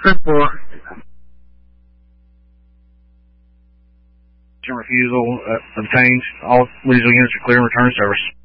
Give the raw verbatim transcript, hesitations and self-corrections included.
ten four. Refusal uh, obtained. All Louisville units are clear and return to service.